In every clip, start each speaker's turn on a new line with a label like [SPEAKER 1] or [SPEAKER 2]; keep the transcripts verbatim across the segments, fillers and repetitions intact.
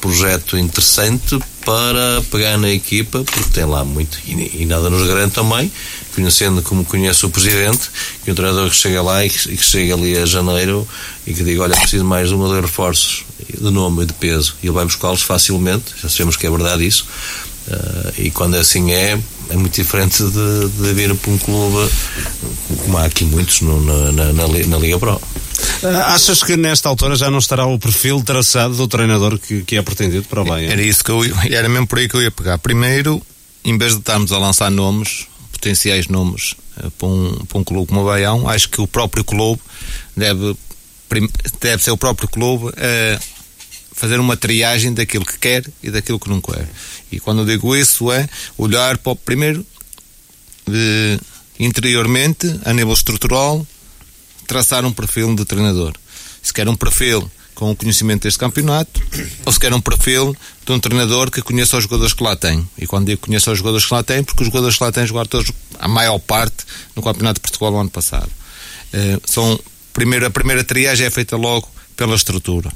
[SPEAKER 1] projeto interessante para pegar na equipa, porque tem lá muito, e, e nada nos garante também, conhecendo como conhece o Presidente, que um treinador que chega lá e que, e que chega ali a janeiro e que diga, olha, preciso mais um ou dois reforços de nome e de peso, e ele vai buscá-los facilmente, já sabemos que é verdade isso, uh, e quando assim é, é muito diferente de, de vir para um clube, como há aqui muitos no, na, na, na, na Liga Pro.
[SPEAKER 2] Achas que nesta altura já não estará o perfil traçado do treinador que, que é pretendido para o Bayern?
[SPEAKER 3] Era isso que eu era mesmo por aí que eu ia pegar. Primeiro, em vez de estarmos a lançar nomes, potenciais nomes para um, para um clube como o Baião, acho que o próprio clube deve, deve ser o próprio clube a fazer uma triagem daquilo que quer e daquilo que não quer. E quando eu digo isso é olhar para o primeiro de, interiormente, a nível estrutural, traçar um perfil de treinador. Se quer um perfil com o conhecimento deste campeonato, ou se quer um perfil de um treinador que conheça os jogadores que lá tem. E quando digo que conheça os jogadores que lá tem, porque os jogadores que lá têm jogaram todos, a maior parte, no Campeonato de Portugal no ano passado. Uh, são, primeiro, a primeira triagem é feita logo pela estrutura.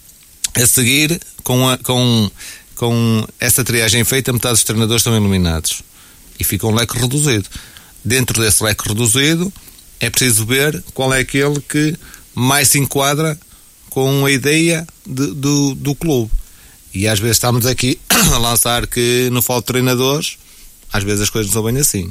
[SPEAKER 3] A seguir, com, a, com, com essa triagem feita, metade dos treinadores estão eliminados. E fica um leque reduzido. Dentro desse leque reduzido, é preciso ver qual é aquele que mais se enquadra com a ideia de, do, do clube. E às vezes estamos aqui a lançar que não falta treinadores, às vezes as coisas não são bem assim.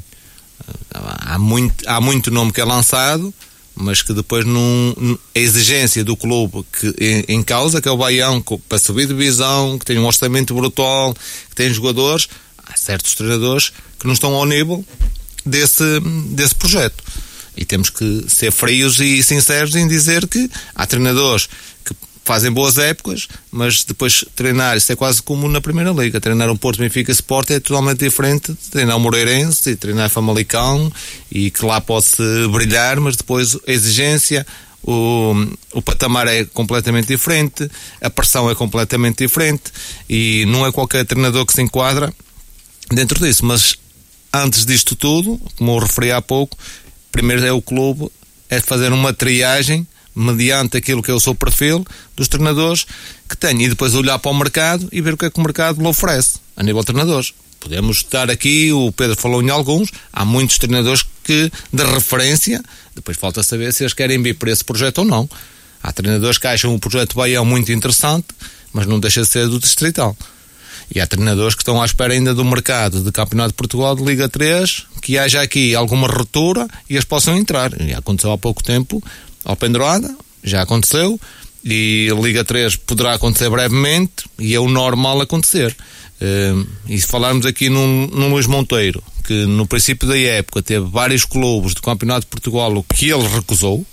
[SPEAKER 3] Há muito, há muito nome que é lançado, mas que depois não, a exigência do clube que, em, em causa, que é o Baião, para subir de divisão, que tem um orçamento brutal, que tem jogadores, há certos treinadores que não estão ao nível desse, desse projeto. E temos que ser frios e sinceros em dizer que há treinadores que fazem boas épocas, mas depois treinar, isso é quase como na Primeira Liga, treinar um Porto, Benfica, Sport é totalmente diferente de treinar o Moreirense e treinar Famalicão, e que lá pode-se brilhar, mas depois a exigência, o, o patamar é completamente diferente, a pressão é completamente diferente, e não é qualquer treinador que se enquadra dentro disso. Mas antes disto tudo, como eu referi há pouco, primeiro é o clube, é fazer uma triagem mediante aquilo que é o seu perfil dos treinadores que tem, e depois olhar para o mercado e ver o que é que o mercado lhe oferece a nível de treinadores. Podemos estar aqui, o Pedro falou em alguns, há muitos treinadores que, de referência, depois falta saber se eles querem vir para esse projeto ou não. Há treinadores que acham o projeto Baião muito interessante, mas não deixa de ser do Distrital. E há treinadores que estão à espera ainda do mercado de Campeonato de Portugal de Liga três, que haja aqui alguma ruptura e eles possam entrar. E aconteceu há pouco tempo ao Pendroada, já aconteceu, e a Liga três poderá acontecer brevemente, e é o normal acontecer. Uh, e se falarmos aqui num, num Luís Monteiro, que no princípio da época teve vários clubes do Campeonato de Portugal, o que ele recusou,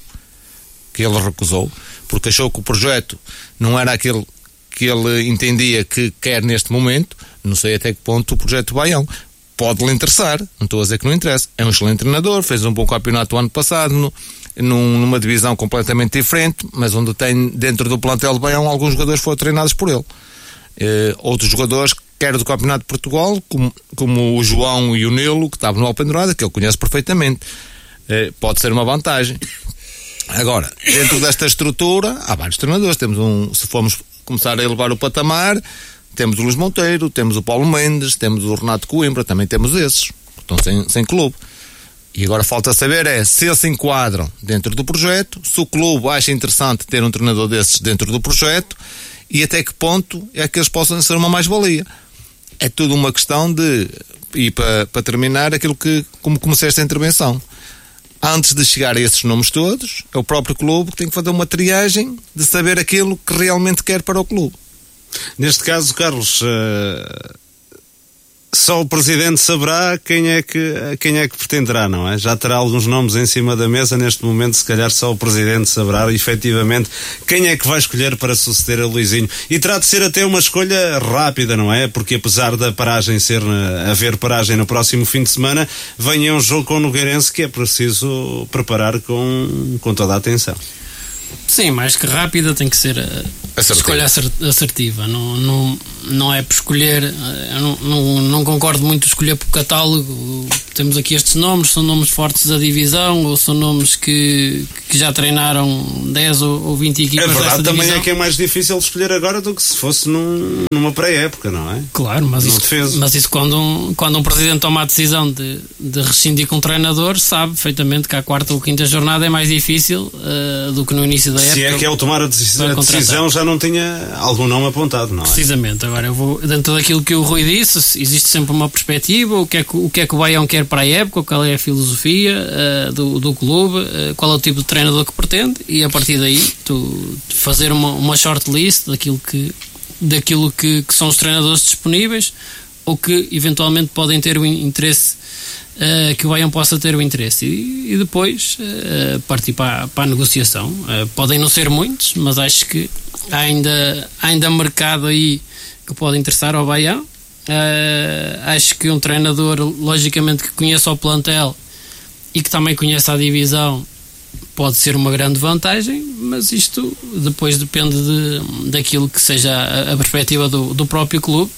[SPEAKER 3] que ele recusou, porque achou que o projeto não era aquele que ele entendia que quer neste momento. Não sei até que ponto o projeto Baião pode-lhe interessar, não estou a dizer que não interessa. É um excelente treinador, fez um bom campeonato o ano passado, no, num, numa divisão completamente diferente, mas onde tem dentro do plantel de Baião alguns jogadores foram treinados por ele. Uh, outros jogadores, quer do Campeonato de Portugal, como, como o João e o Nilo, que estavam no Alpendurada, que ele conhece perfeitamente. Uh, pode ser uma vantagem. Agora, dentro desta estrutura, há vários treinadores. Temos um, se formos começar a elevar o patamar, temos o Luís Monteiro, temos o Paulo Mendes, temos o Renato Coimbra, também temos esses, que estão sem, sem clube. E agora falta saber é se eles se enquadram dentro do projeto, se o clube acha interessante ter um treinador desses dentro do projeto, e até que ponto é que eles possam ser uma mais-valia. É tudo uma questão de, e para, para terminar, aquilo que, como comecei esta intervenção, antes de chegar a esses nomes todos, é o próprio clube que tem que fazer uma triagem de saber aquilo que realmente quer para o clube.
[SPEAKER 2] Neste caso, Carlos, uh, só o Presidente saberá quem é, que, quem é que pretenderá, não é? Já terá alguns nomes em cima da mesa. Neste momento, se calhar só o Presidente saberá efetivamente quem é que vai escolher para suceder a Luizinho. E terá de ser até uma escolha rápida, não é? Porque apesar da paragem ser, haver paragem no próximo fim de semana, vem um jogo com o Nogueirense que é preciso preparar com, com toda a atenção.
[SPEAKER 4] Sim, mais que rápida, tem que ser a, a escolha assertiva. Não, não, não é por escolher, eu não, não, não concordo muito escolher por catálogo. Temos aqui estes nomes, são nomes fortes da divisão ou são nomes que, que já treinaram dez ou vinte equipas desta divisão.
[SPEAKER 2] É verdade, também é que é mais difícil escolher agora do que se fosse num, numa pré-época, não é?
[SPEAKER 4] Claro, mas isso, mas isso quando, um, quando um presidente toma a decisão de, de rescindir com um treinador, sabe perfeitamente que a quarta ou quinta jornada é mais difícil uh, do que no início da época.
[SPEAKER 2] Se é que ao tomar a decisão, a decisão já não tinha algum nome apontado, não é?
[SPEAKER 4] Precisamente. Agora eu vou, dentro daquilo que o Rui disse, existe sempre uma perspectiva, o que é que o, que é que o Baião quer para a época, qual é a filosofia uh, do, do clube, uh, qual é o tipo de treinador que pretende, e a partir daí tu fazer uma, uma shortlist daquilo, que, daquilo que, que são os treinadores disponíveis ou que eventualmente podem ter o interesse, uh, que o Baião possa ter o interesse, e, e depois uh, partir para, para a negociação. Uh, podem não ser muitos, mas acho que há ainda, há ainda mercado aí que pode interessar ao Baião. Uh, acho que um treinador, logicamente, que conheça o plantel e que também conheça a divisão, pode ser uma grande vantagem, mas isto depois depende de, daquilo que seja a, a perspectiva do, do próprio clube,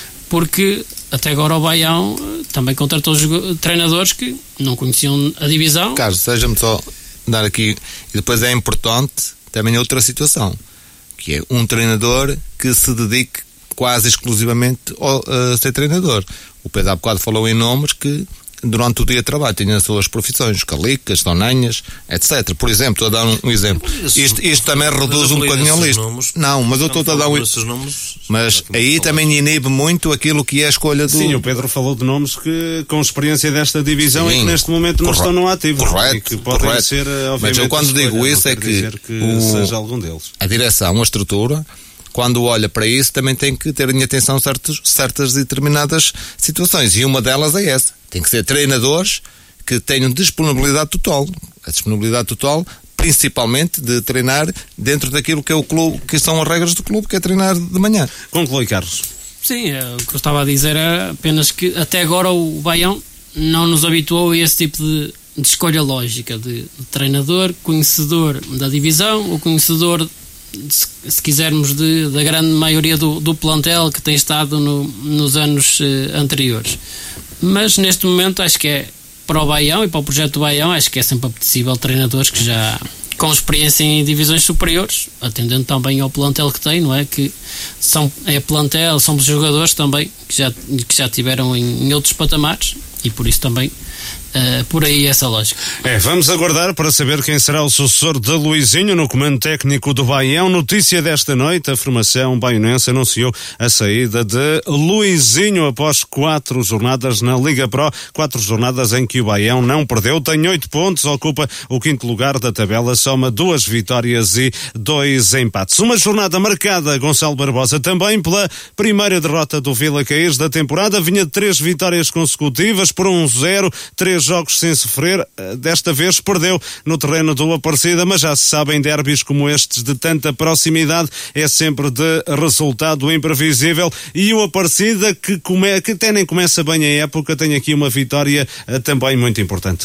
[SPEAKER 4] porque até agora o Baião também contratou treinadores que não conheciam a divisão.
[SPEAKER 3] Carlos, seja-me só dar aqui, e depois é importante também outra situação, que é um treinador que se dedique quase exclusivamente a ser treinador. O Pedro há bocado falou em nomes que durante o dia de trabalho têm as suas profissões, calicas, tonanhas, etcétera. Por exemplo, estou a dar um, um exemplo. Isto, isto também reduz um bocadinho a lista. Não, mas eu estou a dar um
[SPEAKER 1] nomes,
[SPEAKER 3] mas aí também inibe muito aquilo que é a escolha do...
[SPEAKER 2] Sim, o Pedro falou de nomes que com experiência desta divisão e que neste momento não
[SPEAKER 3] correto,
[SPEAKER 2] estão no ativo.
[SPEAKER 3] Correto,
[SPEAKER 2] e que podem
[SPEAKER 3] correto.
[SPEAKER 2] ser, obviamente,
[SPEAKER 3] mas eu quando
[SPEAKER 2] escolha,
[SPEAKER 3] digo isso é que,
[SPEAKER 2] que
[SPEAKER 3] o,
[SPEAKER 2] seja algum deles.
[SPEAKER 3] A direção, a estrutura, quando olha para isso, também tem que ter em atenção certos, certas determinadas situações. E uma delas é essa. Tem que ser treinadores que tenham disponibilidade total. A disponibilidade total, principalmente, de treinar dentro daquilo que é o clube, que são as regras do clube, que é treinar de manhã.
[SPEAKER 2] Conclui, Carlos.
[SPEAKER 4] Sim, o que eu estava a dizer é apenas que até agora o Baião não nos habituou a esse tipo de, de escolha lógica de, de treinador, conhecedor da divisão, ou conhecedor, se, se quisermos, de, da grande maioria do, do plantel que tem estado no, nos anos eh, anteriores. Mas neste momento acho que é para o Baião e para o projeto do Baião, acho que é sempre apetecível treinadores que já com experiência em divisões superiores, atendendo também ao plantel que tem, não é? Que são, é plantel, são jogadores também que já, que já tiveram em, em outros patamares, e por isso também Uh, por aí essa lógica.
[SPEAKER 2] É, vamos aguardar para saber quem será o sucessor de Luizinho no comando técnico do Baião. Notícia desta noite, a formação baionense anunciou a saída de Luizinho após quatro jornadas na Liga Pro, quatro jornadas em que o Baião não perdeu, tem oito pontos, ocupa o quinto lugar da tabela, soma duas vitórias e dois empates. Uma jornada marcada, Gonçalo Barbosa, também pela primeira derrota do Vila Caís da temporada, vinha de três vitórias consecutivas por um zero, três jogos sem sofrer, desta vez perdeu no terreno do Aparecida, mas já se sabe, em derbys como estes de tanta proximidade é sempre de resultado imprevisível, e o Aparecida que, come, que até nem começa bem a época tem aqui uma vitória uh, também muito importante.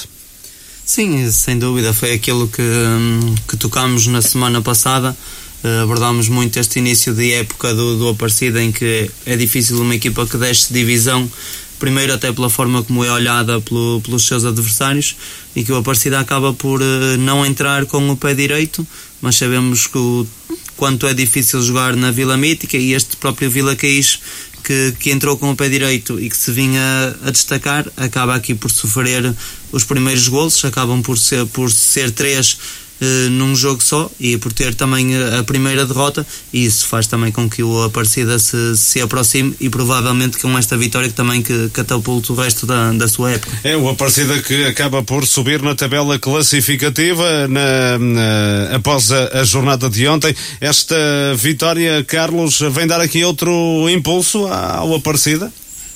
[SPEAKER 5] Sim, sem dúvida, foi aquilo que, que tocámos na semana passada. Uh, abordámos muito este início de época do, do Aparecida, em que é difícil uma equipa que desce divisão, primeiro até pela forma como é olhada pelo, pelos seus adversários, e que o Aparecida acaba por uh, não entrar com o pé direito, mas sabemos que o, quanto é difícil jogar na Vila Mítica, e este próprio Vila Caís que, que entrou com o pé direito e que se vinha a destacar, acaba aqui por sofrer os primeiros golos, acabam por ser, por ser três Uh, num jogo só, e por ter também a primeira derrota, e isso faz também com que o Aparecida se, se aproxime, e provavelmente com esta vitória que também que catapulta o resto da, da sua época.
[SPEAKER 2] É o Aparecida que acaba por subir na tabela classificativa na, na, após a, a jornada de ontem. Esta vitória, Carlos, vem dar aqui outro impulso ao Aparecida?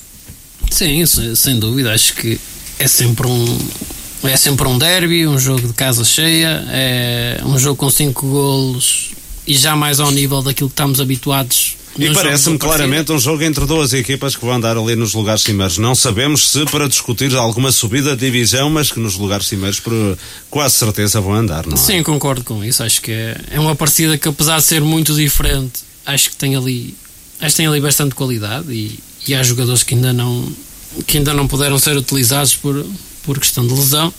[SPEAKER 4] Sim, sem dúvida, acho que é sempre um É sempre um derby, um jogo de casa cheia, é um jogo com cinco golos e já mais ao nível daquilo que estamos habituados.
[SPEAKER 2] E parece-me claramente um jogo entre duas equipas que vão andar ali nos lugares cimeiros. Não sabemos se para discutir alguma subida de divisão, mas que nos lugares cimeiros por quase certeza vão andar, não é?
[SPEAKER 4] Sim, concordo com isso. Acho que é, é uma partida que, apesar de ser muito diferente, acho que tem ali acho que tem ali bastante qualidade e, e há jogadores que ainda não, que ainda não puderam ser utilizados por, por questão de lesão.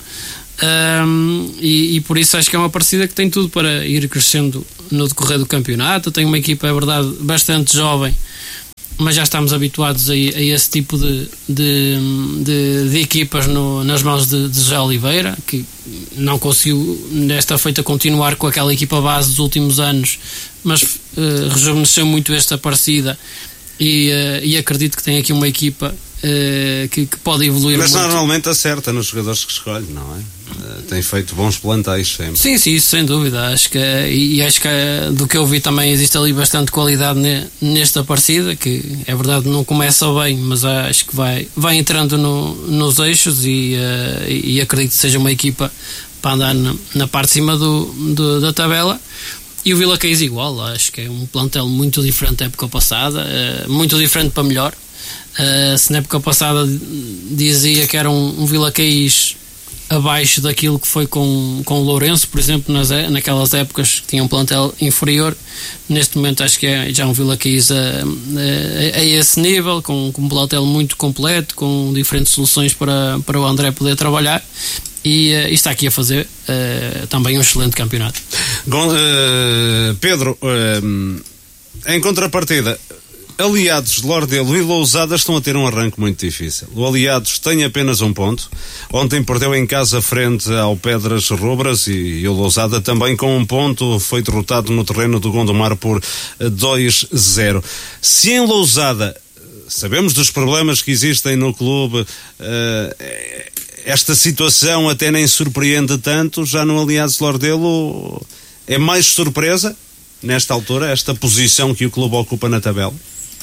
[SPEAKER 4] Um, e, e por isso acho que é uma partida que tem tudo para ir crescendo no decorrer do campeonato. Tem uma equipa, é verdade, bastante jovem, mas já estamos habituados a, a esse tipo de, de, de, de equipas no, nas mãos de, de José Oliveira, que não conseguiu nesta feita continuar com aquela equipa base dos últimos anos, mas uh, rejuvenesceu muito esta partida e, uh, e acredito que tem aqui uma equipa Uh, que, que pode evoluir
[SPEAKER 2] mas
[SPEAKER 4] muito.
[SPEAKER 2] Normalmente acerta nos jogadores que escolhe, não é? Uh, tem feito bons plantéis sempre.
[SPEAKER 4] Sim, sim, isso sem dúvida. Acho que, e, e acho que do que eu vi também existe ali bastante qualidade ne, nesta partida, que é verdade não começa bem, mas acho que vai, vai entrando no, nos eixos e, uh, e acredito que seja uma equipa para andar na, na parte de cima do, do, da tabela. E o Vila Caís igual, acho que é um plantel muito diferente da época passada, uh, muito diferente para melhor. Uh, se na época passada dizia que era um, um Vila Caís abaixo daquilo que foi com, com o Lourenço, por exemplo, nas, naquelas épocas que tinha um plantel inferior, neste momento acho que é já um Vila Caís a, a, a esse nível, com, com um plantel muito completo, com diferentes soluções para, para o André poder trabalhar. E, uh, e está aqui a fazer uh, também um excelente campeonato.
[SPEAKER 2] Bom, uh, Pedro, uh, em contrapartida, Aliados, Lordelo e Lousada estão a ter um arranque muito difícil. O Aliados tem apenas um ponto. Ontem perdeu em casa frente ao Pedras Rubras e, e o Lousada também com um ponto. Foi derrotado no terreno do Gondomar por dois a zero. Se em Lousada sabemos dos problemas que existem no clube, uh, esta situação até nem surpreende tanto, já no Aliados Lordelo é mais surpresa nesta altura, esta posição que o clube ocupa na tabela?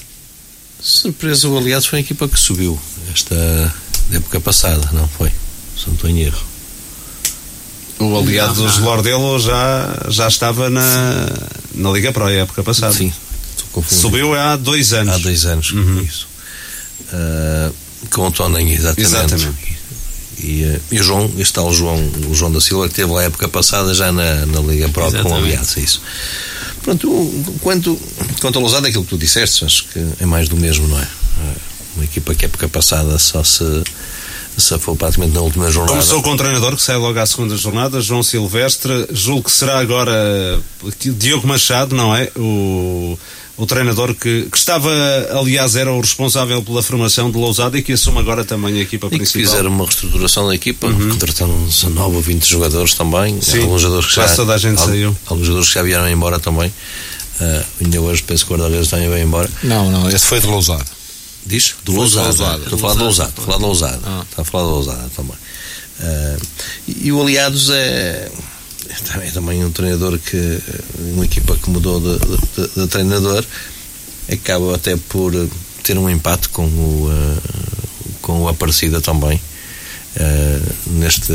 [SPEAKER 1] Surpresa, o Aliados foi a equipa que subiu esta época passada, não foi? Se não estou em erro.
[SPEAKER 2] O Aliados Lordelo já, já estava na, na Liga Pro a época passada.
[SPEAKER 1] Sim,
[SPEAKER 2] subiu há dois anos.
[SPEAKER 1] Há dois anos, uhum. Isso. Uh, com o Toninho, exatamente.
[SPEAKER 2] Exatamente.
[SPEAKER 1] E, e, e o João, este tal João, o João da Silva, que teve lá a época passada já na, na Liga Pro. Exatamente. Com o Aliados, é isso. Pronto, quanto, quanto a Lousada, aquilo que tu disseste, acho que é mais do mesmo, não é? Uma equipa que a época passada só se safou praticamente na última jornada.
[SPEAKER 2] Começou com o treinador que sai logo à segunda jornada, João Silvestre. Julgo que será agora Diogo Machado, não é? O, o treinador que, que estava, aliás, era o responsável pela formação de Lousada e que assume agora também a equipa
[SPEAKER 1] e
[SPEAKER 2] principal.
[SPEAKER 1] E que fizeram uma reestruturação da equipa, uhum. Contrataram dezenove ou vinte jogadores também.
[SPEAKER 2] Sim,
[SPEAKER 1] alguns jogadores que já,
[SPEAKER 2] toda a gente
[SPEAKER 1] alguns,
[SPEAKER 2] saiu.
[SPEAKER 1] Alguns jogadores que já vieram embora também. Uh, ainda hoje penso que o guarda-redes também veio embora.
[SPEAKER 3] Não, não, esse foi de Lousada.
[SPEAKER 1] Diz? Do Lousada. Estou a falar de Lousada. Estou a falar de Lousada.
[SPEAKER 3] Ah.
[SPEAKER 1] Estou a falar de Lousada também. Uh, e, e o Aliados é, é também um treinador que, uma equipa que mudou de, de, de, de treinador, acaba até por ter um empate com o, uh, com o Aparecida também, uh, neste,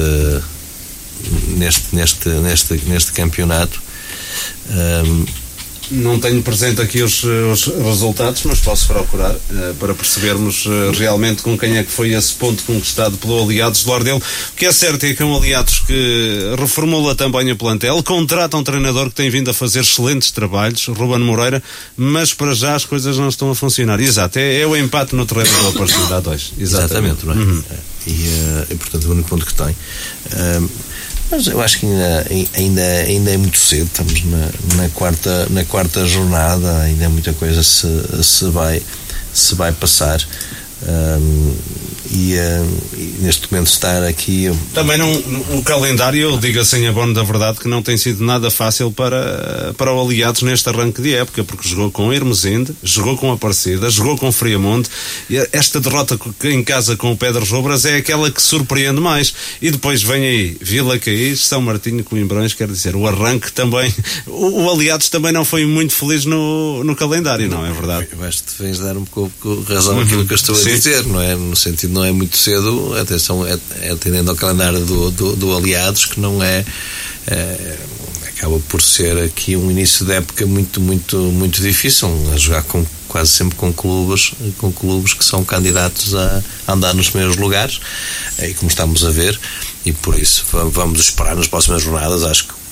[SPEAKER 1] neste, neste, neste, neste campeonato. Um,
[SPEAKER 2] Não tenho presente aqui os, os resultados, mas posso procurar uh, para percebermos uh, realmente com quem é que foi esse ponto conquistado pelo Aliados de Lordelo. O que é certo é que é um Aliados que reformula também o plantel, contrata um treinador que tem vindo a fazer excelentes trabalhos, Ruben Moreira, mas para já as coisas não estão a funcionar. Exato, é, é o empate no terreno do Aparecida a dois.
[SPEAKER 1] Exatamente,
[SPEAKER 2] Exatamente,
[SPEAKER 1] não é?
[SPEAKER 2] Uhum.
[SPEAKER 1] E, uh, e portanto o único ponto que tem. Uh, Mas eu acho que ainda, ainda, ainda é muito cedo, estamos na, na, quarta, na quarta jornada, ainda muita coisa se, se, vai, se vai passar. Um, e, um, e neste momento estar aqui
[SPEAKER 2] também não, o calendário, diga-se em abono da verdade, que não tem sido nada fácil para, para o Aliados neste arranque de época, porque jogou com Hermesinde, jogou com Aparecida, jogou com Friamonte, e esta derrota em casa com o Pedras Rubras é aquela que surpreende mais, e depois vem aí Vila Caís, São Martinho, Coimbrões, quer dizer, o arranque também, o, o Aliados também não foi muito feliz no, no calendário, não, não é verdade?
[SPEAKER 1] Eu acho que te vens dar um pouco razão àquilo uhum. que eu estou a Sim. dizer, não é? No sentido, não é muito cedo, atenção, é, é atendendo ao calendário do, do, do Aliados, que não é, é, acaba por ser aqui um início de época muito, muito, muito difícil, a jogar com, quase sempre com clubes, com clubes que são candidatos a andar nos primeiros lugares, e como estamos a ver, e por isso vamos esperar nas próximas jornadas. Acho que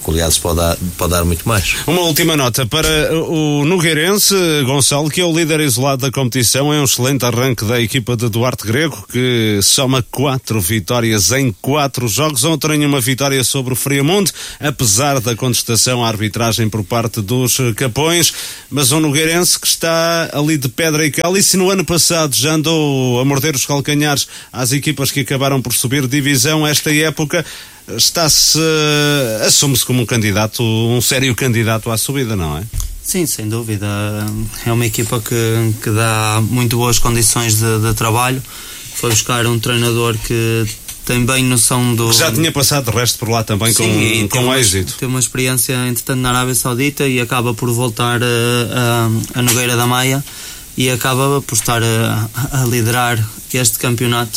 [SPEAKER 1] qualidades pode dar, pode dar muito mais.
[SPEAKER 2] Uma última nota para o Nogueirense, Gonçalo, que é o líder isolado da competição. É um excelente arranque da equipa de Duarte Grego, que soma quatro vitórias em quatro jogos. Ontem uma vitória sobre o Friamundo, apesar da contestação à arbitragem por parte dos Capões, mas um Nogueirense que está ali de pedra e cal. E se no ano passado já andou a morder os calcanhares às equipas que acabaram por subir divisão, esta época está-se, assume-se como um candidato, um sério candidato à subida, não é?
[SPEAKER 5] Sim, sem dúvida. É uma equipa que, que dá muito boas condições de, de trabalho. Foi buscar um treinador que tem bem noção do...
[SPEAKER 2] Que já tinha passado de resto por lá também. Sim, com, com
[SPEAKER 5] uma,
[SPEAKER 2] êxito.
[SPEAKER 5] Tem uma experiência, entretanto, na Arábia Saudita e acaba por voltar a, a, a Nogueira da Maia e acaba por estar a, a liderar este campeonato.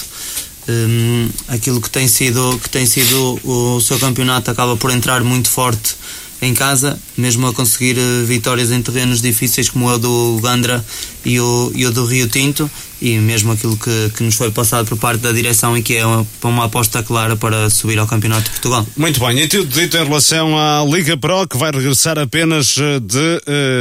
[SPEAKER 5] Um, aquilo que tem sido que tem sido o, o seu campeonato acaba por entrar muito forte em casa, mesmo a conseguir uh, vitórias em terrenos difíceis como o do Gandra e o, e o do Rio Tinto, e mesmo aquilo que, que nos foi passado por parte da direção e que é uma, uma aposta clara para subir ao Campeonato de Portugal.
[SPEAKER 2] Muito bem, e tudo dito em relação à Liga Pro, que vai regressar apenas de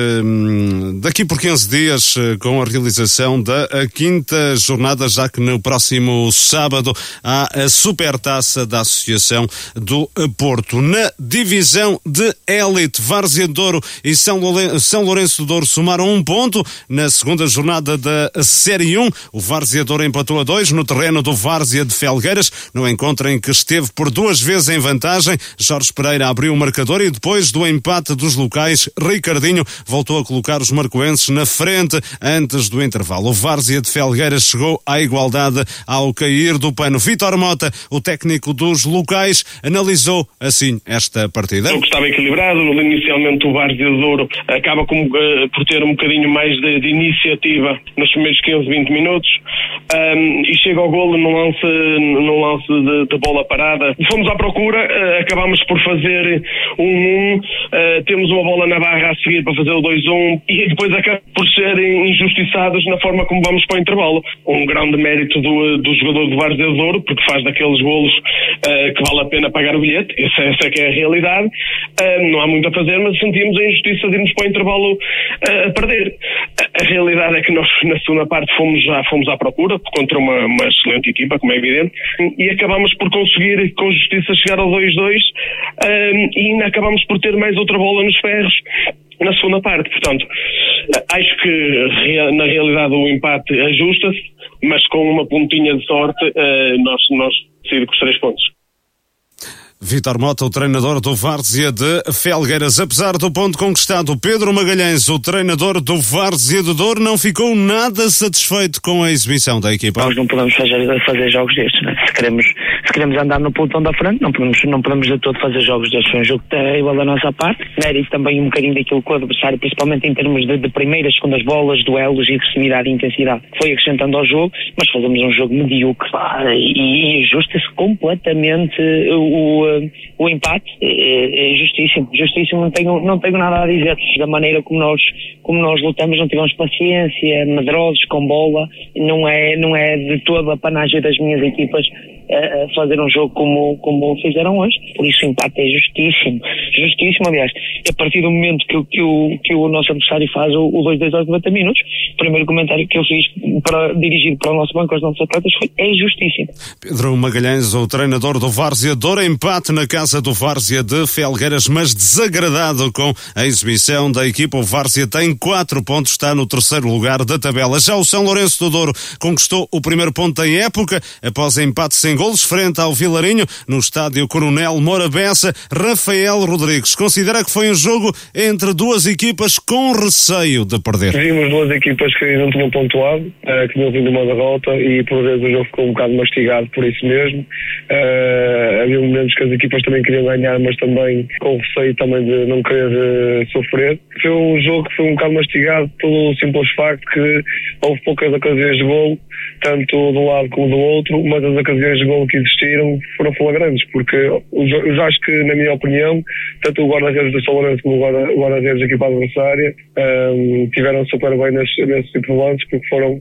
[SPEAKER 2] uh, daqui por quinze dias uh, com a realização da quinta jornada, já que no próximo sábado há a Supertaça da Associação do Porto. Na divisão de élite, Várzea de Douro e São, Louren- São Lourenço do Douro somaram um ponto na segunda jornada da Série um. O Várzea de Douro empatou a dois no terreno do Várzea de Felgueiras, no encontro em que esteve por duas vezes em vantagem. Jorge Pereira abriu o marcador e depois do empate dos locais, Ricardinho voltou a colocar os marcoenses na frente antes do intervalo. O Várzea de Felgueiras chegou à igualdade ao cair do pano. Vítor Mota, o técnico dos locais, analisou assim esta partida.
[SPEAKER 6] O jogo estava equilibrado. Inicialmente o Várzea de Douro acaba com, uh, por ter um bocadinho mais de, de iniciativa nos primeiros quinze, vinte minutos, um, e chega ao golo num lance, num lance de, de bola parada. Fomos à procura, uh, acabámos por fazer um um, uh, temos uma bola na barra a seguir para fazer o dois um e depois acabamos por ser injustiçados na forma como vamos para o intervalo. Um grande mérito do, do jogador do Várzea de Douro, porque faz daqueles golos uh, que vale a pena pagar o bilhete. Essa, essa é que é a realidade. Uh, não há muito a fazer, mas sentimos a injustiça de irmos para o intervalo uh, a perder. A, a realidade é que nós na segunda parte fomos, já fomos à procura contra uma, uma excelente equipa, como é evidente, e acabámos por conseguir com justiça chegar ao dois dois, um, e ainda acabámos por ter mais outra bola nos ferros na segunda parte. Portanto, acho que na realidade o empate ajusta-se, mas com uma pontinha de sorte uh, nós, nós decidimos com os três pontos.
[SPEAKER 2] Vítor Mota, o treinador do Várzea de Felgueiras. Apesar do ponto conquistado, Pedro Magalhães, o treinador do Várzea de Douro, não ficou nada satisfeito com a exibição da equipa.
[SPEAKER 7] Nós não podemos fazer, fazer jogos destes, né? Se queremos, se queremos andar no pelotão da frente, não podemos, não podemos de todo fazer jogos destes. Foi um jogo que é igual da nossa parte. Mérito também um bocadinho daquilo que o adversário, principalmente em termos de, de primeiras, segundas bolas, duelos e proximidade e intensidade, foi acrescentando ao jogo, mas fazemos um jogo medíocre, pá, e, e ajusta-se completamente o o empate. É, é justíssimo, justíssimo, não tenho, não tenho nada a dizer. Da maneira como nós, como nós lutamos, não tivemos paciência, medrosos com bola, não é, não é de toda a panagem das minhas equipas a fazer um jogo como, como fizeram hoje. Por isso o empate é justíssimo, justíssimo. Aliás, a partir do momento que, que, o, que o nosso adversário faz o, o dois dois aos noventa minutos, o primeiro comentário que eu fiz para, dirigido para o nosso banco aos nossos atletas foi: é justíssimo.
[SPEAKER 2] Pedro Magalhães, o treinador do Várzea de Douro, empate na casa do Várzea de Felgueiras, mas desagradado com a exibição da equipa. O Várzea tem quatro pontos, está no terceiro lugar da tabela. Já o São Lourenço do Douro conquistou o primeiro ponto da época após empate sem golos frente ao Vilarinho no estádio Coronel Moura Bessa. Rafael Rodrigues considera que foi um jogo entre duas equipas com receio de perder.
[SPEAKER 8] Vimos duas equipas que não tinham pontuado, uh, que tinham vindo uma derrota, e por vezes o jogo ficou um bocado mastigado por isso mesmo. Uh, havia momentos que as equipas também queriam ganhar, mas também com receio também de não querer uh, sofrer. Foi um jogo que foi um bocado mastigado pelo simples facto que houve poucas ocasiões de golo, tanto do lado como do outro, mas as ocasiões de golo que existiram foram flagrantes, porque eu acho que, na minha opinião, tanto o guarda-redes do São Lourenço como o guarda-redes da equipa adversária um, tiveram super bem nesse, nesse tipo de lances, porque foram,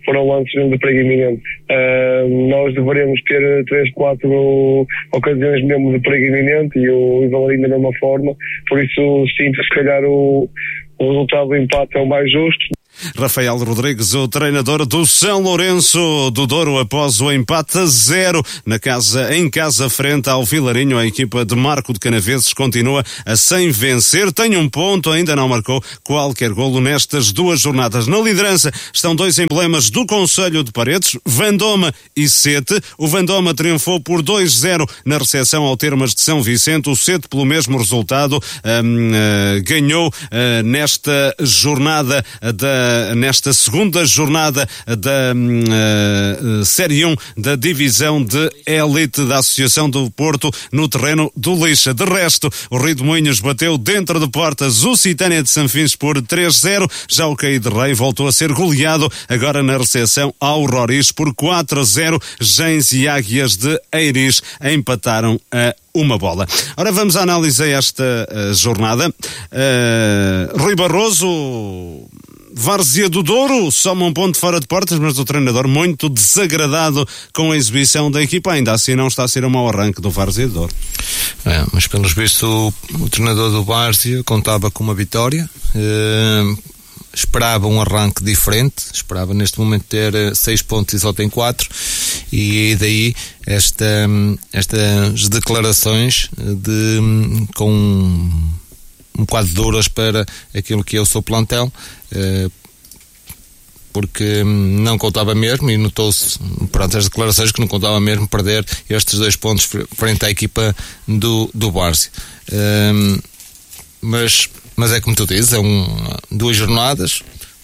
[SPEAKER 8] para um lance de perigo iminente. Uh, nós deveríamos ter três, quatro ocasiões mesmo de perigo iminente e o Vilarinho da mesma forma, por isso sinto se calhar o, o resultado do empate é o mais justo.
[SPEAKER 2] Rafael Rodrigues, o treinador do São Lourenço do Douro, após o empate a zero na casa, em casa frente ao Vilarinho. A equipa de Marco de Canaveses continua a sem vencer, tem um ponto, ainda não marcou qualquer golo nestas duas jornadas. Na liderança estão dois emblemas do Concelho de Paredes, Vandoma e Sete. O Vandoma triunfou por dois zero na recepção ao Termas de São Vicente. O Sete, pelo mesmo resultado, um, uh, ganhou uh, nesta jornada da nesta segunda jornada da uh, Série um da divisão de elite da Associação do Porto no terreno do Lixa. De resto, o Rio de Moinhos bateu dentro de portas o Citânia de Sanfins por três zero. Já o Caí de Rei voltou a ser goleado agora na recepção ao Roriz por quatro a zero. Gens e Águias de Eiris empataram a uma bola. Ora, vamos analisar esta uh, jornada. Uh, Rui Barroso, Várzea do Douro, soma um ponto fora de portas, mas o treinador muito desagradado com a exibição da equipa. Ainda assim não está a ser um mau arranque do Várzea do Douro.
[SPEAKER 3] É, mas pelos vistos o, o treinador do Várzea contava com uma vitória, eh, esperava um arranque diferente, esperava neste momento ter seis pontos e só tem quatro, e daí esta, estas declarações de, com um bocado duras para aquilo que é o seu plantel, porque não contava mesmo, e notou-se perante as declarações que não contava mesmo perder estes dois pontos frente à equipa do, do Várzea. Mas, mas é como tu dizes, é um, duas jornadas,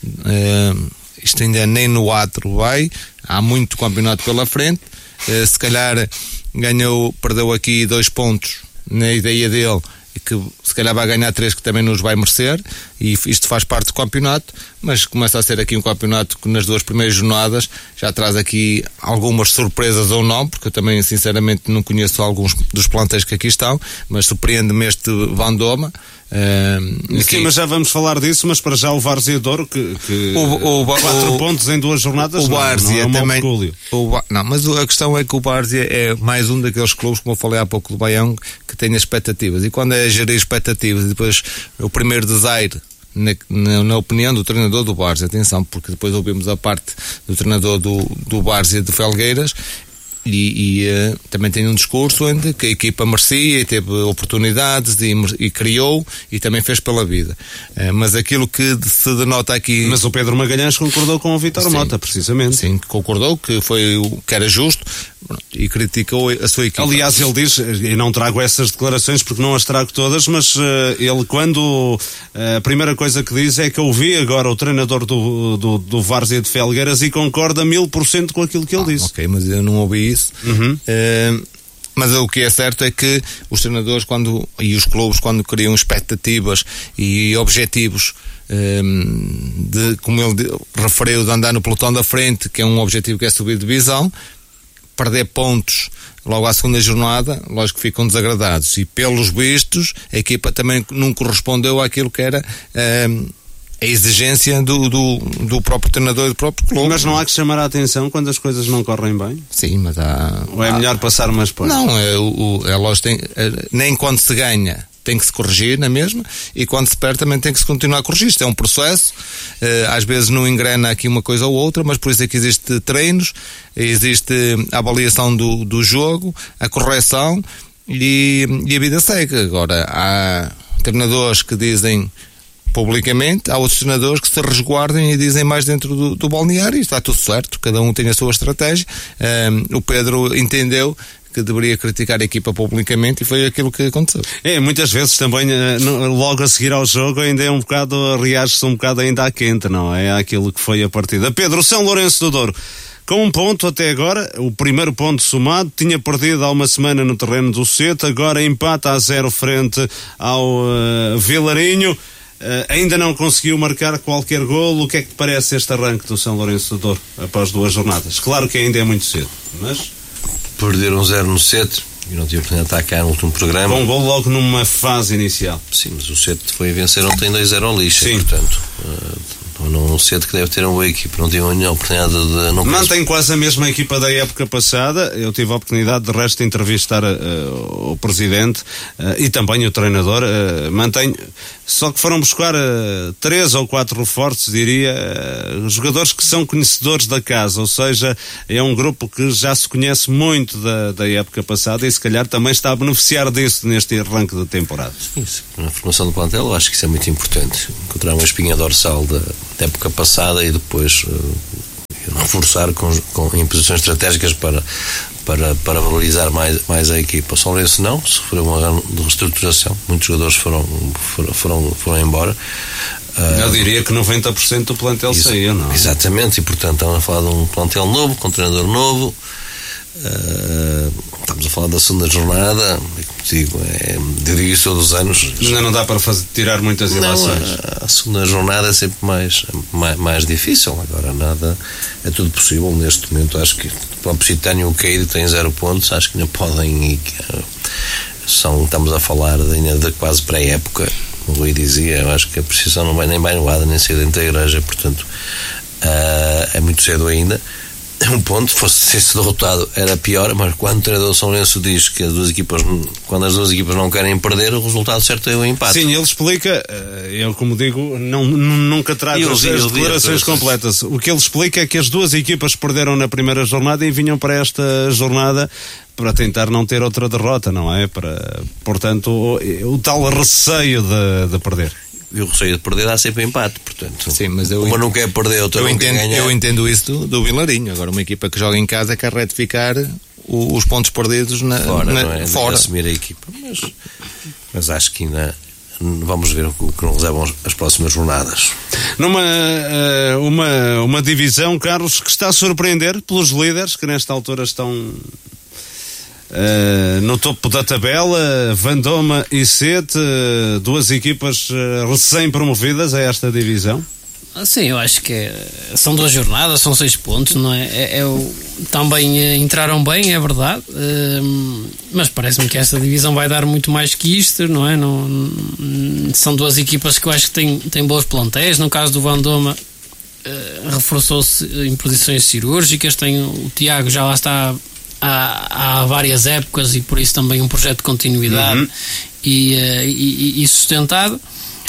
[SPEAKER 3] isto ainda nem no atro vai, há muito campeonato pela frente. Se calhar ganhou, perdeu aqui dois pontos na ideia dele, que se calhar vai ganhar três que também nos vai merecer, e isto faz parte do campeonato, mas começa a ser aqui um campeonato que nas duas primeiras jornadas já traz aqui algumas surpresas ou não, porque eu também sinceramente não conheço alguns dos plantéis que aqui estão, mas surpreende-me este Vandoma. Uh,
[SPEAKER 2] Sim, mas já vamos falar disso, mas para já o Várzea Douro que, que
[SPEAKER 3] o, o,
[SPEAKER 2] quatro
[SPEAKER 3] o,
[SPEAKER 2] pontos em duas jornadas,
[SPEAKER 3] o Várzea
[SPEAKER 2] não, não é
[SPEAKER 3] também, o, não, mas a questão é que o Várzea é mais um daqueles clubes, como eu falei há pouco do Baião, que tem expectativas, e quando é gerir expectativas e depois o primeiro desaire na, na, na opinião do treinador do Várzea, atenção, porque depois ouvimos a parte do treinador do, do Várzea de Felgueiras, e, e uh, também tem um discurso onde que a equipa merecia e teve oportunidades e, e criou e também fez pela vida, uh, mas aquilo que se denota aqui...
[SPEAKER 2] Mas o Pedro Magalhães concordou com o Vítor Mota, precisamente.
[SPEAKER 3] Sim, concordou que foi o que era justo e criticou a sua equipa.
[SPEAKER 2] Aliás, ele diz, e não trago essas declarações porque não as trago todas, mas uh, ele quando uh, a primeira coisa que diz é que eu vi agora o treinador do, do, do Várzea de Felgueiras e concorda mil por cento com aquilo que ele
[SPEAKER 3] ah,
[SPEAKER 2] disse.
[SPEAKER 3] Ok, mas eu não ouvi isso.
[SPEAKER 2] Uhum.
[SPEAKER 3] Uh, mas o que é certo é que os treinadores quando, e os clubes quando criam expectativas e objetivos, um, de, como ele referiu, de andar no pelotão da frente, que é um objetivo que é subir de divisão, perder pontos logo à segunda jornada, lógico que ficam desagradados, e pelos vistos a equipa também não correspondeu àquilo que era um, a exigência do, do, do próprio treinador e do próprio clube.
[SPEAKER 2] Mas não há que chamar a atenção quando as coisas não correm bem?
[SPEAKER 3] Sim, mas há...
[SPEAKER 2] Ou é
[SPEAKER 3] há,
[SPEAKER 2] melhor passar umas pós?
[SPEAKER 3] Não, é, o, é lógico, tem, é, nem quando se ganha tem que se corrigir na mesma, e quando se perde também tem que se continuar a corrigir. Isto é um processo, uh, às vezes não engrena aqui uma coisa ou outra, mas por isso é que existe treinos, existe a avaliação do, do jogo, a correção, e, e a vida segue. Agora, há treinadores que dizem publicamente, há outros treinadores que se resguardem e dizem mais dentro do, do balneário, e está tudo certo, cada um tem a sua estratégia. Um, o Pedro entendeu que deveria criticar a equipa publicamente, e foi aquilo que aconteceu.
[SPEAKER 2] É, muitas vezes também, logo a seguir ao jogo, ainda é um bocado, reage-se um bocado ainda à quente, não é? Aquilo que foi a partida. Pedro, São Lourenço do Douro, com um ponto até agora, o primeiro ponto somado, tinha perdido há uma semana no terreno do Sete, agora empata a zero frente ao uh, Vilarinho, uh, ainda não conseguiu marcar qualquer golo. O que é que te parece este arranque do São Lourenço do Douro após duas jornadas? Claro que ainda é muito cedo, mas...
[SPEAKER 1] Perderam um zero no Sete e não tive oportunidade de estar cá no último programa.
[SPEAKER 2] Bom gol logo numa fase inicial.
[SPEAKER 1] Sim, mas o Sete foi a vencer ontem dois zero ao Lixa, portanto uh, Não sei que deve ter uma boa equipa, não tive a oportunidade de... Não
[SPEAKER 2] Mantém quase a mesma equipa da época passada. Eu tive a oportunidade de resto de entrevistar uh, o presidente uh, e também o treinador. Uh, mantém, só que foram buscar uh, três ou quatro reforços, diria, uh, jogadores que são conhecedores da casa, ou seja, é um grupo que já se conhece muito da, da época passada e se calhar também está a beneficiar disso neste arranque de temporada.
[SPEAKER 1] Isso, na formação do plantel eu acho que isso é muito importante, encontrar uma espinha dorsal da, da época passada e depois uh, reforçar com, com, em posições estratégicas para, para, para valorizar mais, mais a equipa. São Lourenço não, sofreu uma grande reestruturação, muitos jogadores foram, foram, foram, foram embora. Uh,
[SPEAKER 2] eu diria que noventa por cento do plantel
[SPEAKER 1] isso,
[SPEAKER 2] saiu, não é?
[SPEAKER 1] Exatamente, e portanto estamos a falar de um plantel novo, com um treinador novo. Uh, estamos a falar da segunda jornada, como digo, é, eu digo isso todos os anos.
[SPEAKER 2] Ainda não dá para fazer, tirar muitas ilações.
[SPEAKER 1] Não, a, a segunda jornada é sempre mais, mais, mais difícil. Agora nada, é tudo possível neste momento. Acho que o próprio Citânio e o Caído têm zero pontos, acho que ainda podem e, são, estamos a falar de, ainda de quase pré-época. O Rui dizia, eu acho que a precisão não vai nem bem no lado nem sair dentro da igreja, portanto uh, é muito cedo ainda. Um ponto, fosse ser derrotado era pior, mas quando o treinador São Lourenço diz que as duas equipas, quando as duas equipas não querem perder, o resultado certo é o empate.
[SPEAKER 2] Sim, ele explica, eu como digo, não, nunca trago as declarações completas. O que ele explica é que as duas equipas perderam na primeira jornada e vinham para esta jornada para tentar não ter outra derrota, não é? Para, portanto, o, o tal receio de, de perder.
[SPEAKER 1] E o receio de perder dá sempre empate, portanto.
[SPEAKER 3] Sim, mas eu
[SPEAKER 1] uma não quer perder, outra
[SPEAKER 3] eu
[SPEAKER 1] não
[SPEAKER 3] entendo,
[SPEAKER 1] quer ganhar.
[SPEAKER 3] Eu entendo isso do, do Vilarinho. Agora, uma equipa que joga em casa quer retificar o, os pontos perdidos na,
[SPEAKER 1] fora,
[SPEAKER 3] na,
[SPEAKER 1] não é?
[SPEAKER 3] fora.
[SPEAKER 1] Assumir a equipa. Mas, mas acho que ainda vamos ver o que nos levam as próximas jornadas.
[SPEAKER 2] Numa uma, uma divisão, Carlos, que está a surpreender pelos líderes que nesta altura estão Uh, no topo da tabela, Vandoma e Sete, uh, duas equipas uh, recém-promovidas a esta divisão.
[SPEAKER 4] Sim, eu acho que é, são duas jornadas, são seis pontos, não é? é, é o, também é, entraram bem, é verdade, uh, mas parece-me que esta divisão vai dar muito mais que isto, não é? Não, não, são duas equipas que eu acho que têm, têm boas plantéis. No caso do Vandoma, uh, reforçou-se em posições cirúrgicas, tem o Tiago, já lá está Há, há várias épocas e por isso também um projeto de continuidade uhum. e, uh, e, e sustentado,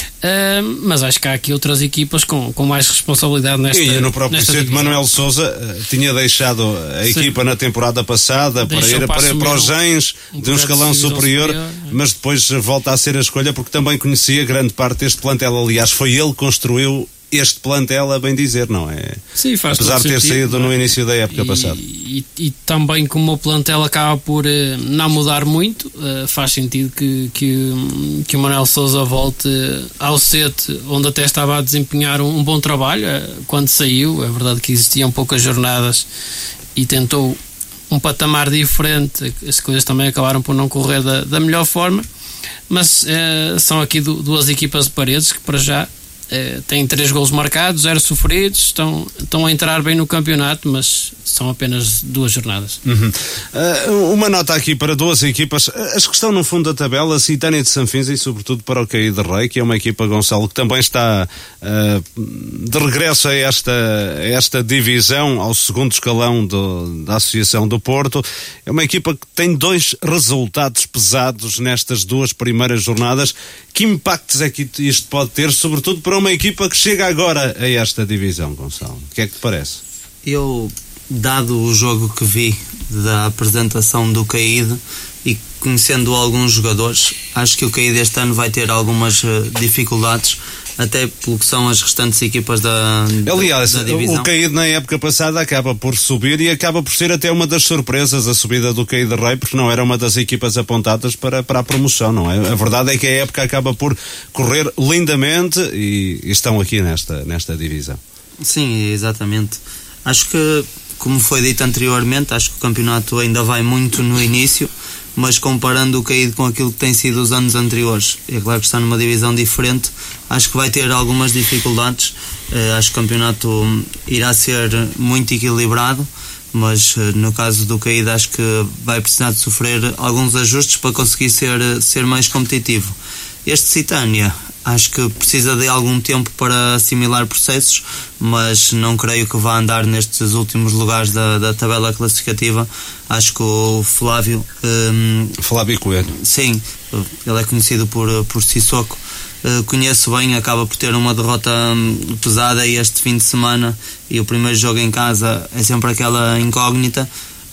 [SPEAKER 4] uh, mas acho que há aqui outras equipas com, com mais responsabilidade nesta
[SPEAKER 2] e no próprio Sete, Manuel Sousa uh, tinha deixado a Sim. equipa na temporada passada para ir para, para, para os Gens um de um escalão superior, superior, mas depois volta a ser a escolha porque também conhecia grande parte deste plantel. Aliás, foi ele que construiu este plantel, a bem dizer, não é?
[SPEAKER 4] Sim, faz
[SPEAKER 2] apesar de ter
[SPEAKER 4] sentido,
[SPEAKER 2] saído no início da época
[SPEAKER 4] e,
[SPEAKER 2] passada.
[SPEAKER 4] E, e também como o plantel acaba por uh, não mudar muito, uh, faz sentido que, que, que o Manuel Sousa volte ao Sete, onde até estava a desempenhar um, um bom trabalho uh, quando saiu. É verdade que existiam poucas jornadas e tentou um patamar diferente, as coisas também acabaram por não correr da, da melhor forma, mas uh, são aqui du- duas equipas de Paredes que para já Uh, têm três golos marcados, zero sofridos, estão, estão a entrar bem no campeonato, mas são apenas duas jornadas.
[SPEAKER 2] Uhum. Uh, uma nota aqui para duas equipas, as que estão no fundo da tabela, Citânia de Sanfins e sobretudo para o Caído de Rei, que é uma equipa, Gonçalo, que também está uh, de regresso a esta, a esta divisão, ao segundo escalão do, da Associação do Porto. É uma equipa que tem dois resultados pesados nestas duas primeiras jornadas. Que impactos é que isto pode ter, sobretudo para uma equipa que chega agora a esta divisão, Gonçalo? O que é que te parece?
[SPEAKER 5] Eu, dado o jogo que vi da apresentação do Caído e conhecendo alguns jogadores, acho que o Caído este ano vai ter algumas uh, dificuldades, até pelo que são as restantes equipas da,
[SPEAKER 2] Aliás,
[SPEAKER 5] da, da divisão.
[SPEAKER 2] O Caído na época passada acaba por subir e acaba por ser até uma das surpresas a subida do Caído de Rei, porque não era uma das equipas apontadas para, para a promoção, não é? A verdade é que a época acaba por correr lindamente e, e estão aqui nesta, nesta divisão.
[SPEAKER 5] Sim, exatamente. Acho que, como foi dito anteriormente, acho que o campeonato ainda vai muito no início, mas comparando o Caído com aquilo que tem sido os anos anteriores, é claro que está numa divisão diferente, acho que vai ter algumas dificuldades. Uh, acho que o campeonato irá ser muito equilibrado, mas uh, no caso do Caído acho que vai precisar de sofrer alguns ajustes para conseguir ser, ser mais competitivo. Este Citânia acho que precisa de algum tempo para assimilar processos, mas não creio que vá andar nestes últimos lugares da, da tabela classificativa. Acho que o Flávio um,
[SPEAKER 2] Flávio Coelho,
[SPEAKER 5] sim, ele é conhecido por, por Sissoko, uh, conheço bem, acaba por ter uma derrota um, pesada este fim de semana, e o primeiro jogo em casa é sempre aquela incógnita.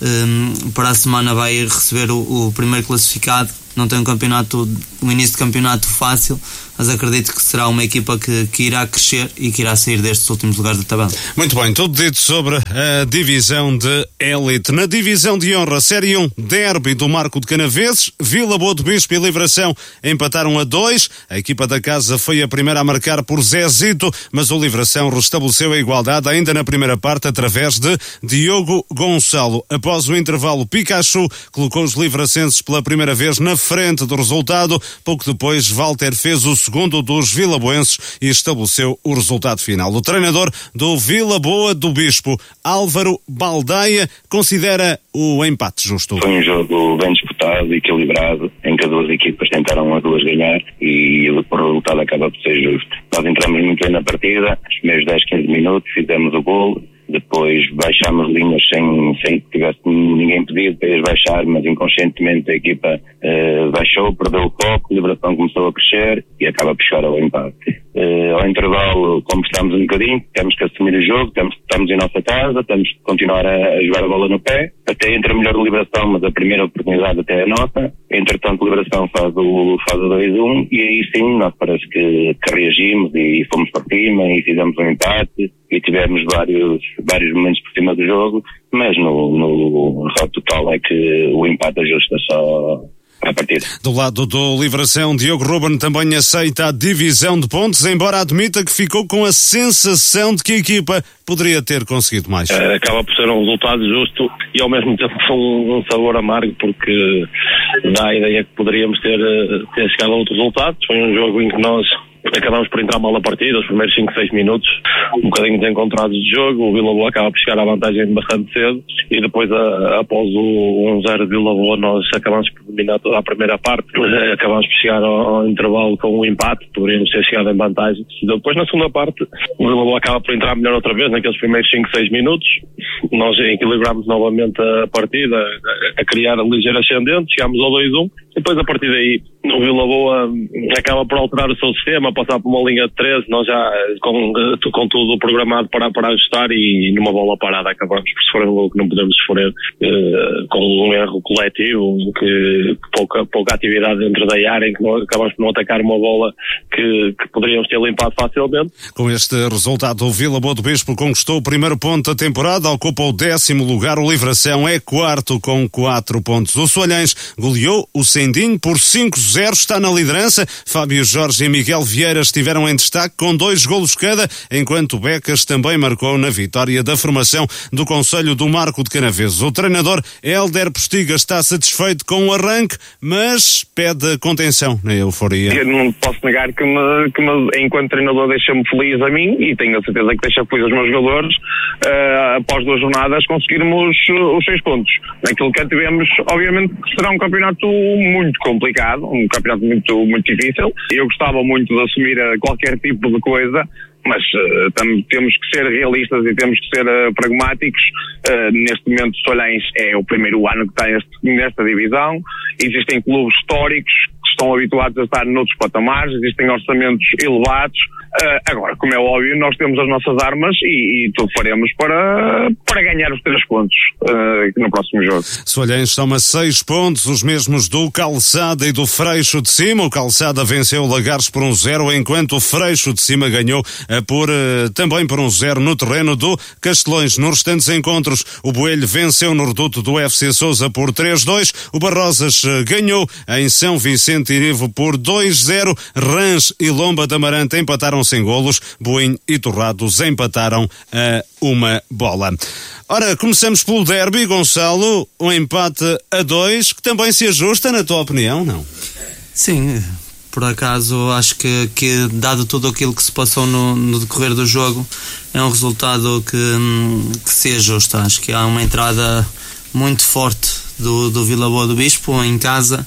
[SPEAKER 5] Um, para a semana vai receber o, o primeiro classificado. Não tem um campeonato, um início de campeonato fácil, mas acredito que será uma equipa que, que irá crescer e que irá sair destes últimos lugares da tabela.
[SPEAKER 2] Muito bem, tudo dito sobre a divisão de élite. Na divisão de honra, Série um, derby do Marco de Canaveses, Vila Boa do Bispo e Livração empataram a dois. A equipa da casa foi a primeira a marcar por Zezito, mas o Livração restabeleceu a igualdade ainda na primeira parte através de Diogo Gonçalo. Após o intervalo, Pikachu colocou os livracenses pela primeira vez na frente do resultado. Pouco depois, Walter fez o segundo dos vilaboenses e estabeleceu o resultado final. O treinador do Vila Boa do Bispo, Álvaro Baldaia, considera o empate justo.
[SPEAKER 9] Foi um jogo bem disputado e equilibrado, em que as duas equipas tentaram as duas ganhar e o resultado acaba por ser justo. Nós entramos muito bem na partida, os primeiros dez, quinze minutos, fizemos o golo. Depois baixámos linhas sem, sem que tivesse ninguém pedido para eles baixar, mas inconscientemente a equipa uh, baixou, perdeu o foco, a Liberação começou a crescer e acaba por chegar ao empate. Uh, ao intervalo, como estamos um bocadinho, temos que assumir o jogo, temos, estamos em nossa casa, temos que continuar a, a jogar a bola no pé, até entra melhor a Liberação, mas a primeira oportunidade até é nossa. Entretanto, a Liberação faz o, faz o dois a um e aí sim, nós parece que, que reagimos e fomos para cima e fizemos um empate e tivemos vários, vários momentos por cima do jogo, mas no, no resultado total é que o empate ajusta só a partida.
[SPEAKER 2] Do lado do Livração, Diogo Ruben também aceita a divisão de pontos, embora admita que ficou com a sensação de que a equipa poderia ter conseguido mais.
[SPEAKER 6] Uh, acaba por ser um resultado justo e ao mesmo tempo um, um sabor amargo, porque dá a ideia que poderíamos ter, ter chegado a outros resultados. Foi um jogo em que nós acabamos por entrar mal a partida, os primeiros cinco, seis minutos, um bocadinho desencontrados de jogo. O Vila Boa acaba por chegar à vantagem bastante cedo e depois, a, após o um zero de Vila Boa, nós acabamos por dominar toda a primeira parte, acabamos por chegar ao, ao intervalo com um empate, poderíamos ter chegado em vantagem. Depois, na segunda parte, o Vila Boa acaba por entrar melhor outra vez, naqueles primeiros cinco, seis minutos. Nós equilibramos novamente a partida, a, a criar a ligeira ascendente, chegámos ao dois a um, e depois a partir daí o Vila Boa acaba por alterar o seu sistema, passar por uma linha de treze, nós já com, com tudo programado para, para ajustar, e numa bola parada acabamos por sofrer um gol que não podemos sofrer, eh, com um erro coletivo, que pouca, pouca atividade dentro da área, em que nós acabamos por não atacar uma bola que, que poderíamos ter limpado facilmente.
[SPEAKER 2] Com este resultado, o Vila Boa do Bispo conquistou o primeiro ponto da temporada, ocupa o décimo lugar, o Livração é quarto com quatro pontos. O Soalhães goleou o Sendinho por cinco a zero, está na liderança. Fábio Jorge e Miguel Vieira estiveram em destaque com dois golos cada, enquanto Becas também marcou na vitória da formação do Concelho do Marco de Canaveses. O treinador Hélder Postiga está satisfeito com o arranque, mas pede contenção na euforia.
[SPEAKER 8] Eu não posso negar que, me, que me, enquanto treinador, deixa-me feliz a mim, e tenho a certeza que deixa feliz os meus jogadores, uh, após duas jornadas conseguirmos os seis pontos. Naquilo que tivemos, obviamente que será um campeonato muito complicado, um campeonato muito, muito difícil. Eu gostava muito de assumir qualquer tipo de coisa, mas uh, tam, temos que ser realistas e temos que ser uh, pragmáticos. Uh, neste momento, Soalhães é o primeiro ano que está neste, nesta divisão. Existem clubes históricos que estão habituados a estar noutros patamares, existem orçamentos elevados. Uh, agora, como é óbvio, nós temos as nossas armas e, e tudo faremos para, para ganhar os três pontos uh, no próximo jogo.
[SPEAKER 2] Soalhães soma seis pontos, os mesmos do Calçada e do Freixo de Cima. O Calçada venceu o Lagares por um zero, enquanto o Freixo de Cima ganhou uh, por, uh, também por um zero no terreno do Castelões. Nos restantes encontros, o Boelho venceu no reduto do F C Sousa por três a dois. O Barrosas uh, ganhou em São Vicente Irivo por dois a zero. Rãs e Lomba da Amarante empataram sem golos. Boim e Torrados empataram a uma bola. Ora, começamos pelo derby, Gonçalo, um empate a dois, que também se ajusta, na tua opinião, não?
[SPEAKER 5] Sim, por acaso acho que, que dado tudo aquilo que se passou no, no decorrer do jogo, é um resultado que, que se ajusta. Acho que há uma entrada muito forte do, do Vila Boa do Bispo em casa.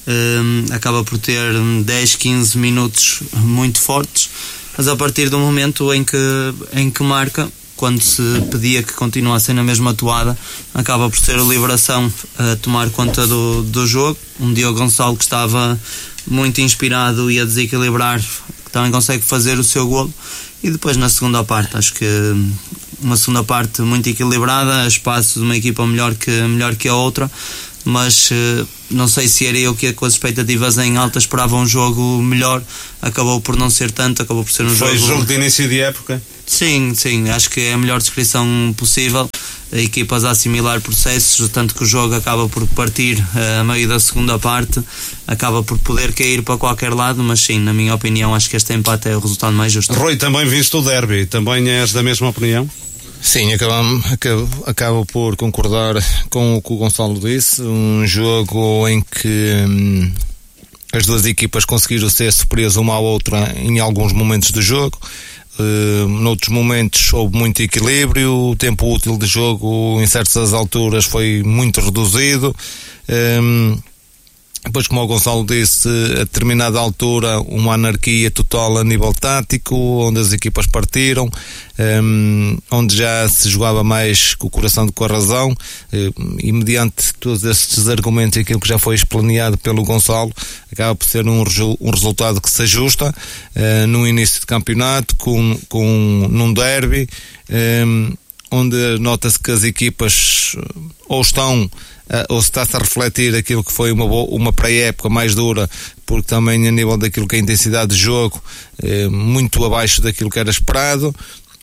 [SPEAKER 5] um, acaba por ter dez, quinze minutos muito fortes, mas a partir do momento em que, em que marca, quando se pedia que continuassem na mesma toada, acaba por ser a Liberação a tomar conta do, do jogo. Um Diogo Gonçalo que estava muito inspirado e a desequilibrar, que também consegue fazer o seu golo. E depois na segunda parte, acho que uma segunda parte muito equilibrada, espaço de uma equipa melhor que, melhor que a outra, mas não sei se era eu que com as expectativas em alta esperava um jogo melhor, acabou por não ser tanto, acabou por ser um
[SPEAKER 2] Foi
[SPEAKER 5] jogo...
[SPEAKER 2] Foi jogo de início de época?
[SPEAKER 5] Sim, sim, acho que é a melhor descrição possível. Equipas a assimilar processos, tanto que o jogo acaba por partir uh, a meio da segunda parte, acaba por poder cair para qualquer lado, mas sim, na minha opinião, acho que este empate é o resultado mais justo.
[SPEAKER 2] Rui, também viste o derby, também és da mesma opinião?
[SPEAKER 3] Sim, acabo, acabo, acabo por concordar com o que o Gonçalo disse. Um jogo em que hum, as duas equipas conseguiram ser superiores uma à outra em alguns momentos do jogo. Uh, noutros momentos houve muito equilíbrio, o tempo útil de jogo em certas alturas foi muito reduzido. Um, Depois, como o Gonçalo disse, a determinada altura uma anarquia total a nível tático, onde as equipas partiram, um, onde já se jogava mais com o coração do que com a razão, um, e mediante todos estes argumentos e aquilo que já foi explaneado pelo Gonçalo, acaba por ser um, um resultado que se ajusta uh, no início de campeonato, com, com, num derby, um, onde nota-se que as equipas ou estão Uh, ou se está-se a refletir aquilo que foi uma, uma pré-época mais dura, porque também a nível daquilo que é a intensidade de jogo, uh, muito abaixo daquilo que era esperado.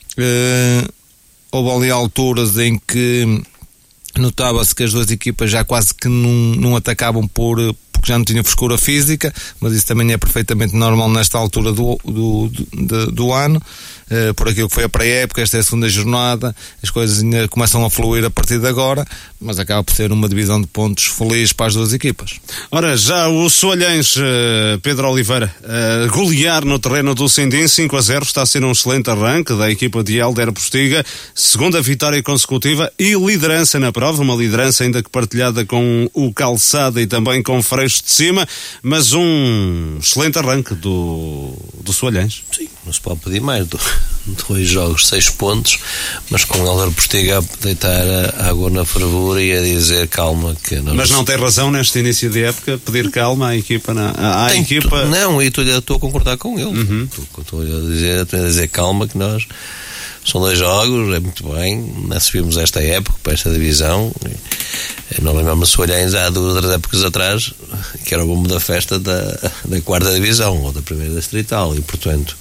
[SPEAKER 3] Uh, houve ali alturas em que notava-se que as duas equipas já quase que não, não atacavam por, porque já não tinham frescura física, mas isso também é perfeitamente normal nesta altura do, do, do, do ano. Uh, por aquilo que foi a pré-época, esta é a segunda jornada, as coisas ainda começam a fluir a partir de agora, mas acaba por ser uma divisão de pontos feliz para as duas equipas.
[SPEAKER 2] Ora, já o Soalhães, uh, Pedro Oliveira, uh, golear no terreno do Sindim cinco a zero, está a ser um excelente arranque da equipa de Helder Postiga, segunda vitória consecutiva e liderança na prova, uma liderança ainda que partilhada com o Calçada e também com o Freixo de Cima, mas um excelente arranque do, do Soalhães.
[SPEAKER 1] Sim, não se pode pedir mais. Do, dois jogos, seis pontos, mas com o Helder Postiga a deitar a água na fervura e a dizer calma. Que nós...
[SPEAKER 2] Mas não tem razão neste início de época pedir calma à equipa? Na, à, à equipa...
[SPEAKER 1] Tu, não, e estou a concordar com ele.
[SPEAKER 2] Uhum.
[SPEAKER 1] Estou a dizer, a dizer calma, que nós são dois jogos, é muito bem, nós subimos esta época para esta divisão. Não lembro-me se Soalhães há duas outras épocas atrás, que era o bombo da festa da, da quarta divisão ou da primeira distrital, e portanto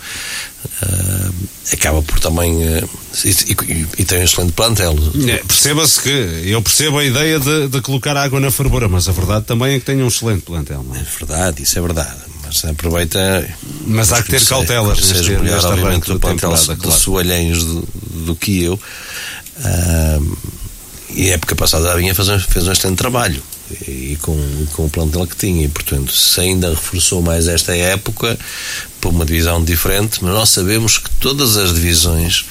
[SPEAKER 1] uh, acaba por também uh, e, e, e tem um excelente plantel.
[SPEAKER 2] É, perceba-se que eu percebo a ideia de, de colocar água na fervura, mas a verdade também é que tem um excelente plantel, não é?
[SPEAKER 1] É verdade, isso é verdade, mas aproveita.
[SPEAKER 2] Mas há que ter cautelas neste arranque
[SPEAKER 1] do plantel de Soalhães do, do que eu. Uh, E a época passada já vinha fazer, fez um excelente trabalho e com, com o plantel que tinha, e portanto se ainda reforçou mais esta época por uma divisão diferente, mas nós sabemos que todas as divisões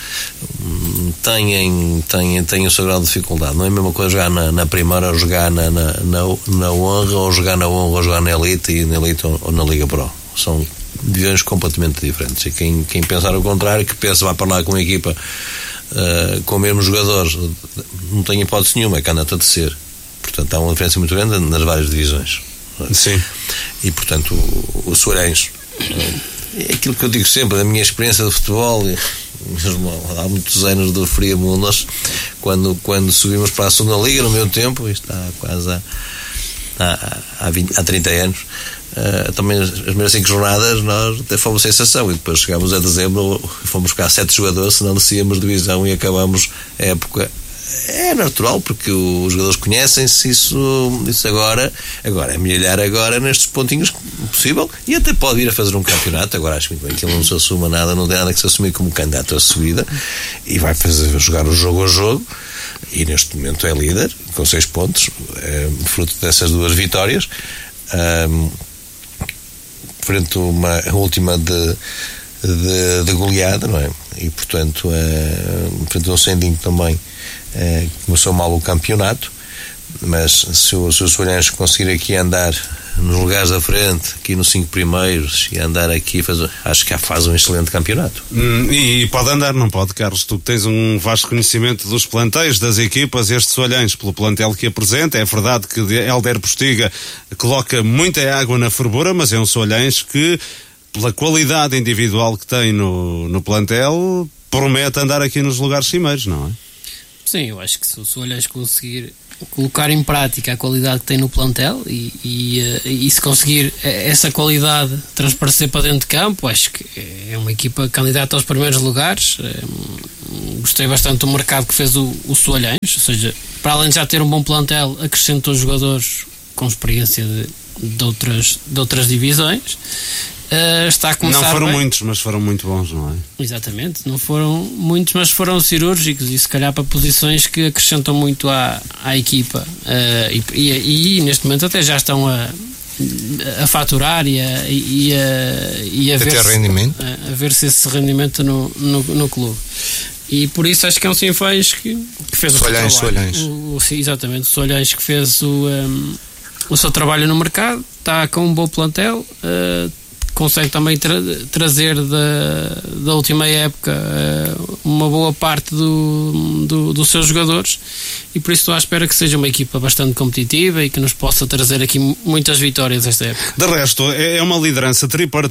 [SPEAKER 1] têm, têm, têm o seu grau de dificuldade. Não é a mesma coisa jogar na, na primeira ou jogar na, na, na, na honra, ou jogar na honra ou jogar na elite, e na elite ou, ou na Liga Pro. São divisões completamente diferentes, e quem, quem pensar o contrário, que pensa vai para lá com uma equipa Uh, com os mesmos jogadores, não tem hipótese nenhuma, é que anda a descer. Portanto há uma diferença muito grande nas várias divisões.
[SPEAKER 2] Sim.
[SPEAKER 1] E portanto o, o Soalhães, é aquilo que eu digo sempre, da minha experiência de futebol, mesmo há muitos anos do Friamundo, nós quando, quando subimos para a segunda liga no meu tempo, isto há quase há, há, há, vinte, há trinta anos, Uh, também as primeiras cinco jornadas nós até fomos sensação, e depois chegámos a dezembro, fomos buscar sete jogadores, senão descíamos divisão e acabamos a época. É natural, porque os jogadores conhecem-se, isso, isso agora agora é melhorar agora nestes pontinhos possível, e até pode ir a fazer um campeonato. Agora acho muito bem que ele não se assuma nada, não tem nada que se assumir como candidato à subida, e vai fazer, jogar o jogo a jogo, e neste momento é líder com seis pontos, é, fruto dessas duas vitórias, um, frente a uma a última de, de, de goleada, não é? E portanto é, frente ao Sendinho também é, começou mal o campeonato, mas se o, se o Soalhães conseguir aqui andar nos lugares da frente, aqui nos cinco primeiros, e andar aqui, faz, acho que faz um excelente campeonato.
[SPEAKER 2] Hum, e pode andar, não pode, Carlos? Tu tens um vasto conhecimento dos plantéis, das equipas, estes Olhães pelo plantel que apresenta. É verdade que Hélder Postiga coloca muita água na fervura, mas é um Olhães que, pela qualidade individual que tem no, no plantel, promete andar aqui nos lugares cimeiros, não é?
[SPEAKER 4] Sim, eu acho que se o Olhães conseguir colocar em prática a qualidade que tem no plantel e, e, e se conseguir essa qualidade transparecer para dentro de campo, acho que é uma equipa candidata aos primeiros lugares. Gostei bastante do mercado que fez o, o Olhães, ou seja, para além de já ter um bom plantel, acrescentou jogadores com experiência de, de, outras, de outras divisões. Uh, está a começar
[SPEAKER 2] não foram
[SPEAKER 4] bem.
[SPEAKER 2] muitos, mas foram muito bons, não é?
[SPEAKER 4] Exatamente, não foram muitos, mas foram cirúrgicos e se calhar para posições que acrescentam muito à, à equipa. Uh, e, e, e neste momento até já estão a, a faturar e a, e a, e a, ver, se,
[SPEAKER 3] rendimento.
[SPEAKER 4] a, a ver se esse rendimento no, no, no clube. E por isso acho que é um Sinfãs que, que fez o
[SPEAKER 3] Olhães,
[SPEAKER 4] seu trabalho.
[SPEAKER 3] Olhães.
[SPEAKER 4] O, o, exatamente, o Olhães que fez o, um, o seu trabalho no mercado, está com um bom plantel. Uh, consegue também tra- trazer da, da última época uh, uma boa parte do, do, dos seus jogadores e por isso estou à espera que seja uma equipa bastante competitiva e que nos possa trazer aqui muitas vitórias esta época.
[SPEAKER 2] De resto, é uma liderança tripartida